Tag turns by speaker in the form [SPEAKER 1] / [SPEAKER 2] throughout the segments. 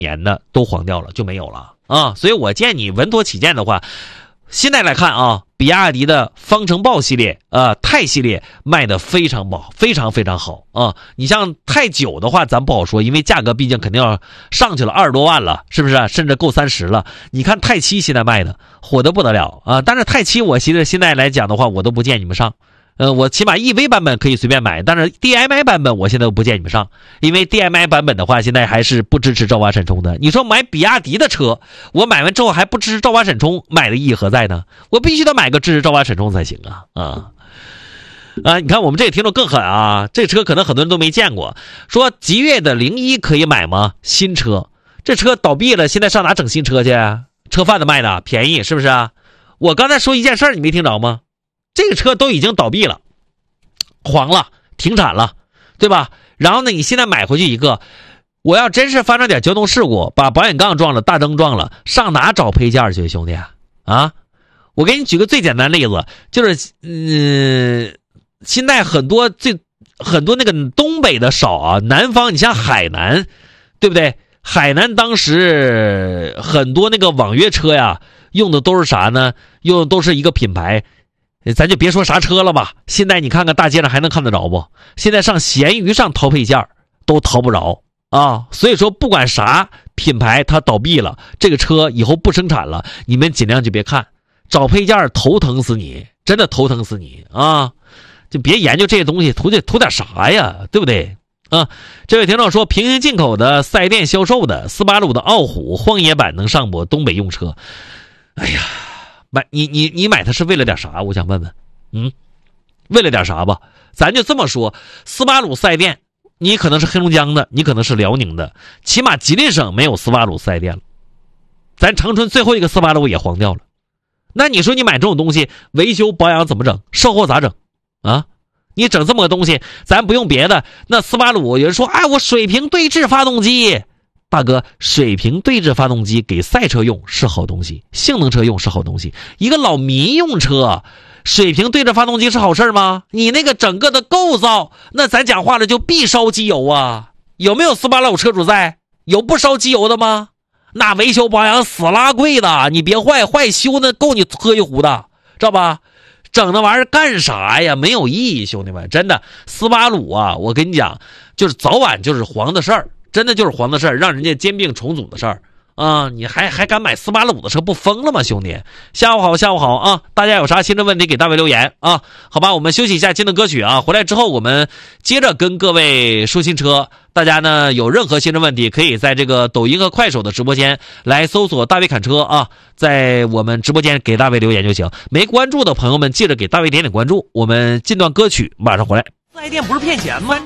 [SPEAKER 1] 年的都黄掉了，就没有了啊。所以我建议你稳妥起见的话，现在来看啊，比亚迪的方程豹系列钛系列卖的非常不好，非常非常好啊。你像钛9的话咱不好说，因为价格毕竟肯定要上去了20多万了，是不是？甚至够30了。你看钛7现在卖的火得不得了啊，但是钛7我其实现在来讲的话，我都不建议你们上。我起码 EV 版本可以随便买，但是 DMI 版本我现在都不建议你们上，因为 DMI 版本的话现在还是不支持照挖闪充的。你说买比亚迪的车，我买完之后还不支持照挖闪充，买的意义何在呢？我必须得买个支持照挖闪充才行啊！你看我们这个听众更狠啊，这车可能很多人都没见过，说极越的01可以买吗？新车，这车倒闭了，现在上哪整新车去？车贩子卖的便宜是不是啊？我刚才说一件事你没听着吗？这个车都已经倒闭了，黄了，停产了，对吧？然后呢，你现在买回去一个，我要真是发生点交通事故，把保险杠撞了，大灯撞了，上哪找配件去，兄弟啊？我给你举个最简单的例子，就是现在很多那个东北的少啊，南方你像海南，对不对？海南当时很多那个网约车呀，用的都是啥呢？用的都是一个品牌。咱就别说啥车了吧，现在你看看大街上还能看得着不？现在上闲鱼上淘配件都淘不着啊！所以说不管啥品牌它倒闭了，这个车以后不生产了，你们尽量就别看，找配件头疼死你，真的头疼死你啊！就别研究这些东西，图点啥呀，对不对啊？这位听众说，平行进口的4S店销售的486的傲虎荒野版能上不？东北用车，哎呀。你买它是为了点啥？我想问问，为了点啥吧？咱就这么说，4864S店，你可能是黑龙江的，你可能是辽宁的，起码吉林省没有4864S店了。咱长春最后一个486也黄掉了。那你说你买这种东西，维修保养怎么整？售后咋整啊？你整这么个东西，咱不用别的，那485有人说，我水平对置发动机。大哥，水平对置发动机给赛车用是好东西，性能车用是好东西，一个老民用车水平对置发动机是好事吗？你那个整个的构造，那咱讲话了就必烧机油啊！有没有485车主在？有不烧机油的吗？那维修保养死拉贵的，你别坏修那够你喝一壶的，知道吧？整那玩意儿干啥呀？没有意义，兄弟们，真的485啊，我跟你讲，就是早晚就是黄的事儿。真的就是黄的事儿，让人家兼并重组的事儿啊！你还敢买485的车，不疯了吗，兄弟？下午好啊！大家有啥新的问题给大卫留言啊？好吧，我们休息一下，新的歌曲啊！回来之后我们接着跟各位说新车。大家呢有任何新的问题，可以在这个抖音和快手的直播间来搜索大卫侃车啊，在我们直播间给大卫留言就行。没关注的朋友们记着给大卫点关注。我们进段歌曲，马上回来。4S店不是骗钱吗？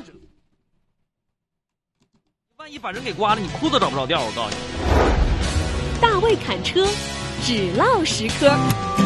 [SPEAKER 1] 万一把人给刮了，你裤子找不着掉，我告诉你。
[SPEAKER 2] 大卫侃车，只唠实科。